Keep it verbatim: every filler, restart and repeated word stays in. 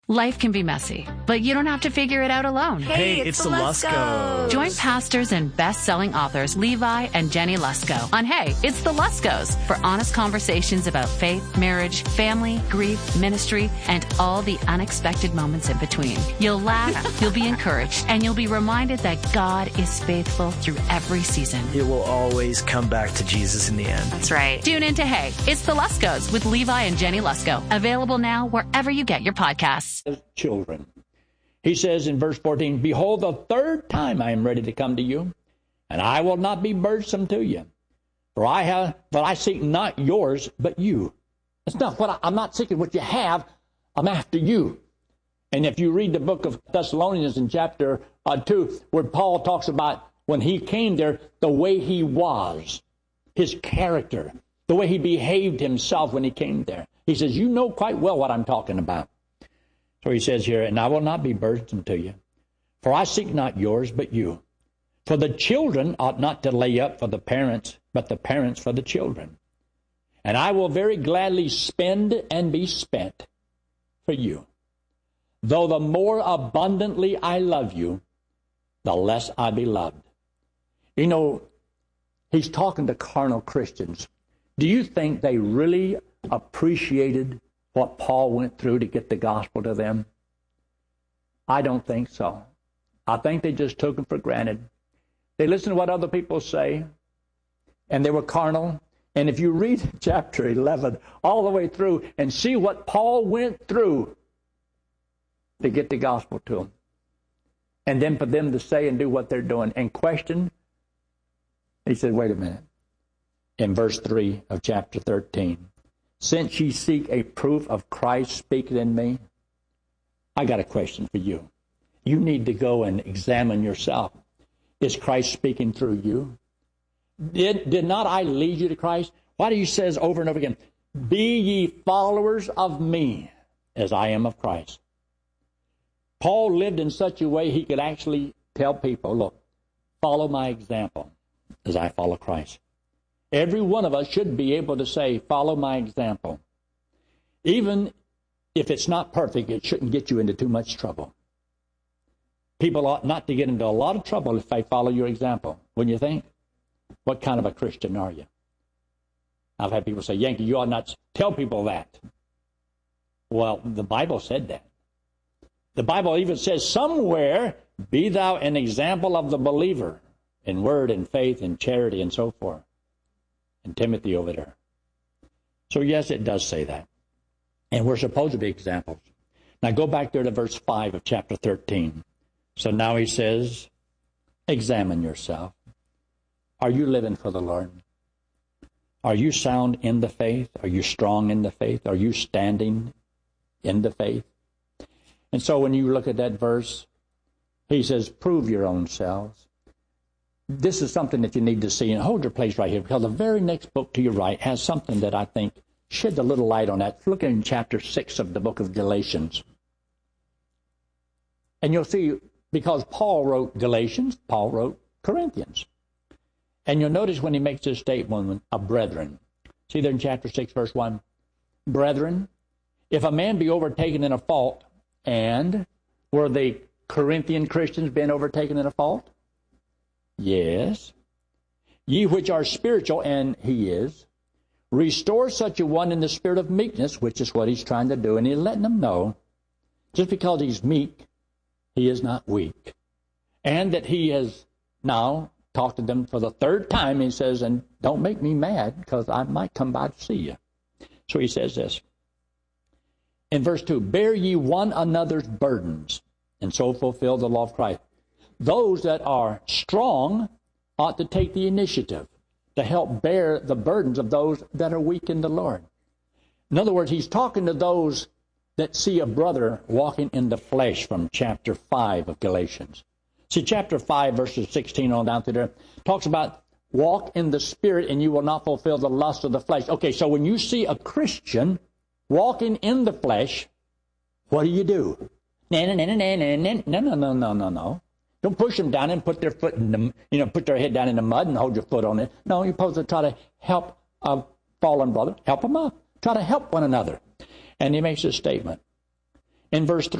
Life can be messy, but you don't have to figure it out alone. Hey, Hey, it's, it's the the Luskos. Join pastors and best-selling authors Levi and Jenny Lusko on Hey, It's the Luskos for honest conversations about faith, marriage, family, grief, ministry, and all the unexpected moments in between. You'll laugh, you'll be encouraged, and you'll be reminded that God is faithful through every season. It will always come back to Jesus in the end. That's right. Tune in to Hey, It's the Luskos with Levi and Jenny Lusko. Available now wherever you get your podcasts. Children. He says in verse fourteen, behold, the third time I am ready to come to you, and I will not be burdensome to you. For I have, but I seek not yours, but you. It's not what I, I'm not seeking what you have. I'm after you. And if you read the book of Thessalonians in chapter uh, two, where Paul talks about when he came there, the way he was, his character, the way he behaved himself when he came there. He says, you know quite well what I'm talking about. So he says here, and I will not be burdensome to you, for I seek not yours, but you. For the children ought not to lay up for the parents, but the parents for the children. And I will very gladly spend and be spent for you. Though the more abundantly I love you, the less I be loved. You know, he's talking to carnal Christians. Do you think they really appreciated what Paul went through to get the gospel to them? I don't think so. I think they just took him for granted. They listened to what other people say, and they were carnal. And if you read chapter eleven all the way through and see what Paul went through to get the gospel to them, and then for them to say and do what they're doing and question, he said, wait a minute. In verse three of chapter thirteen, since ye seek a proof of Christ speaking in me, I got a question for you. You need to go and examine yourself. Is Christ speaking through you? Did, did not I lead you to Christ? Why do you says over and over again, be ye followers of me as I am of Christ? Paul lived in such a way he could actually tell people, look, follow my example as I follow Christ. Every one of us should be able to say, follow my example. Even if it's not perfect, it shouldn't get you into too much trouble. People ought not to get into a lot of trouble if they follow your example. Wouldn't you think? What kind of a Christian are you? I've had people say, Yankee, you ought not tell people that. Well, the Bible said that. The Bible even says somewhere, be thou an example of the believer in word and faith and charity and so forth. And Timothy over there. So yes, it does say that. And we're supposed to be examples. Now go back there to verse five of chapter thirteen. So now he says, examine yourself. Are you living for the Lord? Are you sound in the faith? Are you strong in the faith? Are you standing in the faith? And so when you look at that verse, he says, prove your own selves. This is something that you need to see, and hold your place right here, because the very next book to your right has something that I think sheds a little light on that. Look in chapter six of the book of Galatians. And you'll see, because Paul wrote Galatians, Paul wrote Corinthians. And you'll notice when he makes this statement of brethren. See there in chapter six, verse one. Brethren, if a man be overtaken in a fault, and were the Corinthian Christians being overtaken in a fault? Yes. Ye which are spiritual, and he is, restore such a one in the spirit of meekness, which is what he's trying to do. And he's letting them know, just because he's meek, he is not weak. And that he has now talked to them for the third time. He says, and don't make me mad, because I might come by to see you. So he says this. In verse two, bear ye one another's burdens, and so fulfill the law of Christ. Those that are strong ought to take the initiative to help bear the burdens of those that are weak in the Lord. In other words, he's talking to those that see a brother walking in the flesh from chapter five of Galatians. See, chapter five, verses sixteen on down through there, talks about walk in the Spirit and you will not fulfill the lust of the flesh. Okay, so when you see a Christian walking in the flesh, what do you do? No, no, no, no, no, no, no, no, no, no, no. Don't push them down and put their foot in the, you know, put their head down in the mud and hold your foot on it. No, you're supposed to try to help a fallen brother, help them up. Try to help one another. And he makes this statement in verse three.